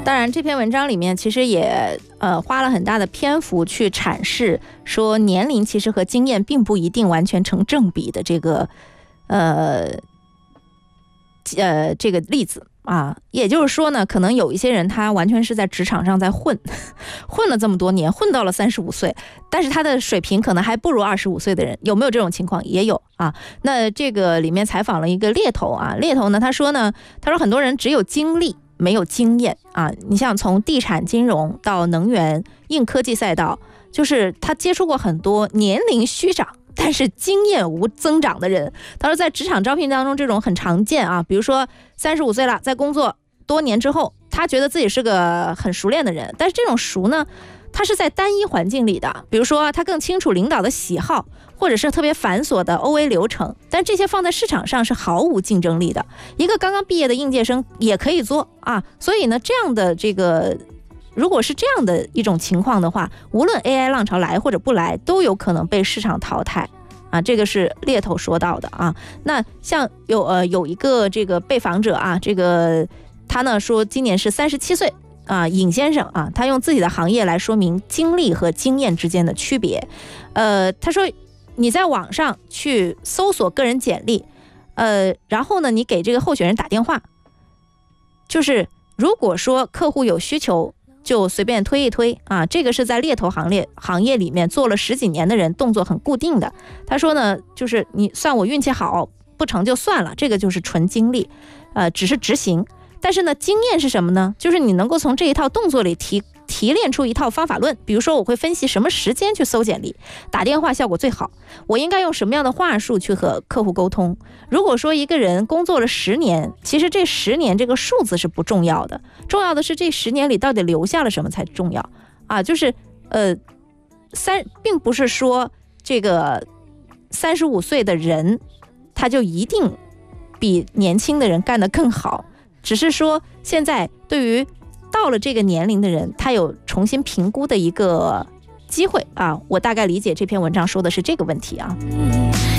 当然这篇文章里面其实也花了很大的篇幅去阐释说年龄其实和经验并不一定完全成正比的这个这个例子啊。也就是说呢，可能有一些人他完全是在职场上在混了这么多年，混到了35岁，但是他的水平可能还不如25岁的人，有没有这种情况？也有啊。那这个里面采访了一个猎头啊，猎头呢他说很多人只有经历没有经验啊。你像从地产金融到能源硬科技赛道，就是他接触过很多年龄虚长但是经验无增长的人。他说在职场招聘当中这种很常见啊，比如说35岁了，在工作多年之后，他觉得自己是个很熟练的人，但是这种熟呢，他是在单一环境里的，比如说他更清楚领导的喜好，或者是特别繁琐的 OA 流程，但这些放在市场上是毫无竞争力的。一个刚刚毕业的应届生也可以做啊。所以呢，这样的这个如果是这样的一种情况的话，无论 AI 浪潮来或者不来，都有可能被市场淘汰啊。这个是猎头说到的啊。那像有一个这个被访者啊，这个他呢说今年是37岁啊，尹先生啊，他用自己的行业来说明经历和经验之间的区别。他说你在网上去搜索个人简历，然后呢，你给这个候选人打电话，就是如果说客户有需求，就随便推一推啊。这个是在猎头行业里面做了10几年的人动作很固定的。他说呢，就是你算我运气好，不成就算了，这个就是纯经历，只是执行。但是呢，经验是什么呢？就是你能够从这一套动作里提炼出一套方法论。比如说我会分析什么时间去搜简历，打电话效果最好，我应该用什么样的话术去和客户沟通。如果说一个人工作了10年，其实这10年这个数字是不重要的，重要的是这10年里到底留下了什么才重要啊。就是并不是说这个35岁的人他就一定比年轻的人干得更好，只是说现在对于到了这个年龄的人，他有重新评估的一个机会啊。我大概理解这篇文章说的是这个问题啊。